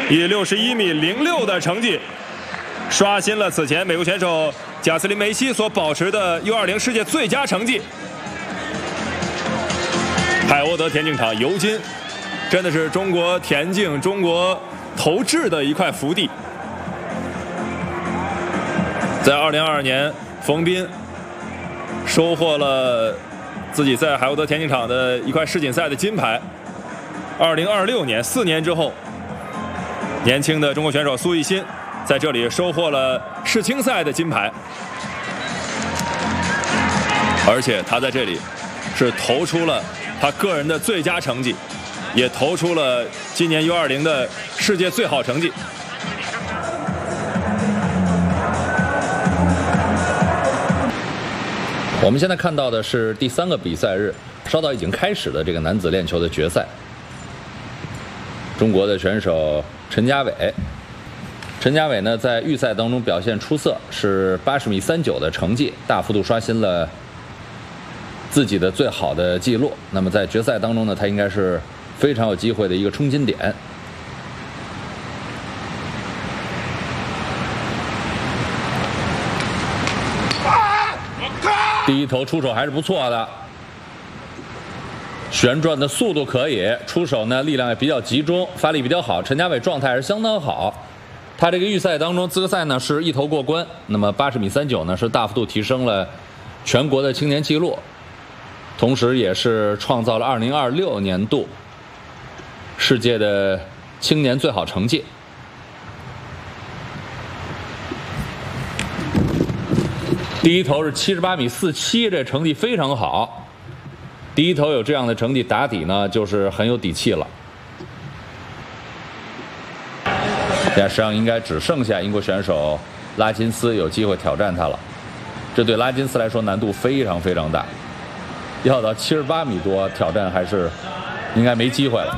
以61米06的成绩，刷新了此前美国选手贾斯林梅西所保持的 U20 世界最佳成绩。海沃德田径场尤金，真的是中国田径、中国投掷的一块福地。在2022年，冯彬收获了自己在海沃德田径场的一块世锦赛的金牌。2026年，4年之后，年轻的中国选手苏翊欣在这里收获了世青赛的金牌，而且他在这里是投出了他个人的最佳成绩，也投出了今年 U20 的世界最好成绩。 我们现在看到的是第3个比赛日，稍早已经开始的这个男子链球的决赛。中国的选手陈家伟，陈家伟呢在预赛当中表现出色，是80米39的成绩，大幅度刷新了自己的最好的记录。那么在决赛当中呢，他应该是非常有机会的一个冲金点。第一投出手还是不错的，旋转的速度可以，出手呢力量也比较集中，发力比较好。陈家伟状态还是相当好，他这个预赛当中资格赛呢是一投过关，那么80米39呢是大幅度提升了全国的青年纪录，同时也是创造了2026年度世界的青年最好成绩。第一投是78米47，这成绩非常好。第一投有这样的成绩打底呢，就是很有底气了。现在实际上应该只剩下英国选手拉金斯有机会挑战他了，这对拉金斯来说难度非常非常大，要到78米多挑战还是应该没机会了。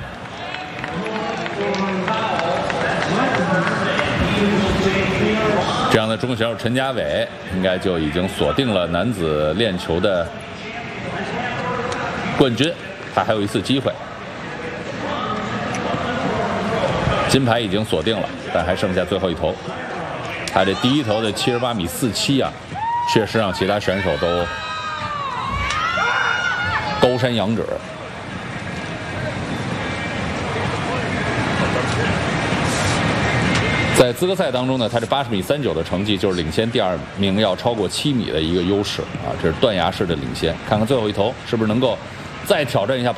这样的中国选手陈家伟应该就已经锁定了男子链球的冠军，他还有一次机会。金牌已经锁定了，但还剩下最后一投。他这第一投的78米47啊，确实让其他选手都高山仰止。在资格赛当中呢，他这80米39的成绩就是领先第2名要超过7米的一个优势啊，这是断崖式的领先。看看最后一投是不是能够再挑战一下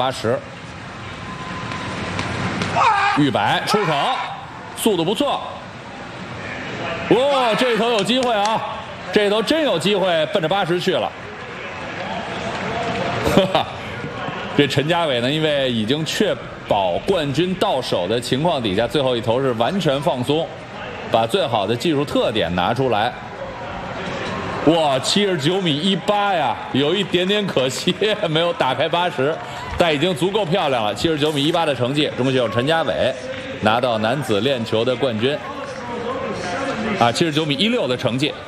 80。100出手，速度不错。哇，这一投有机会啊！这一投真有机会奔着80去了。哈哈，这陈家伟呢，因为已经确保冠军到手的情况底下，最后一投是完全放松，把最好的技术特点拿出来。哇，79米18呀，有一点点可惜没有打开80，但已经足够漂亮了。79米18的成绩，中国选手陈家伟拿到男子链球的冠军。79米16的成绩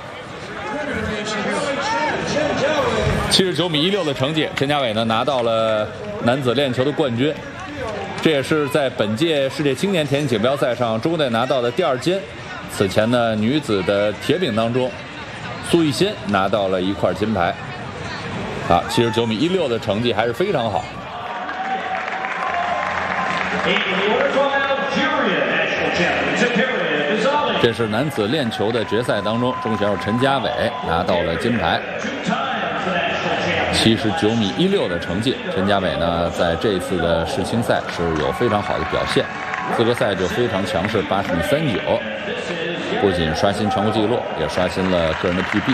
，79米16的成绩，陈家伟呢拿到了男子链球的冠军。这也是在本届世界青年田径锦标赛上中国队拿到的第2金。此前呢，女子的铁饼当中，苏翊欣拿到了1块金牌。79米16的成绩还是非常好。这是男子链球的决赛当中，中国选手陈家伟拿到了金牌。79米16的成绩，陈家伟呢在这一次的世青赛是有非常好的表现，资格赛就非常强势，80米39，不仅刷新全国纪录，也刷新了个人的 PB。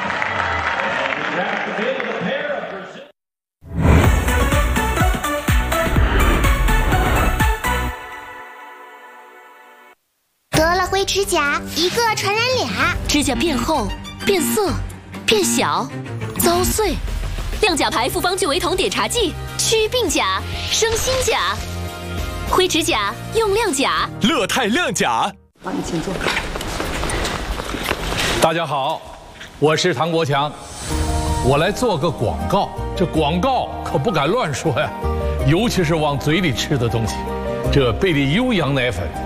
得了灰指甲，一个传染俩， 指甲变厚、变色、变小、遭碎。亮甲牌复方聚维酮碘茶剂，祛病甲，生新甲。灰指甲用亮甲， 乐泰亮甲。 好，你请坐。 大家好，我是唐国强，我来做个广告。这广告可不敢乱说呀，尤其是往嘴里吃的东西。这贝利优羊奶粉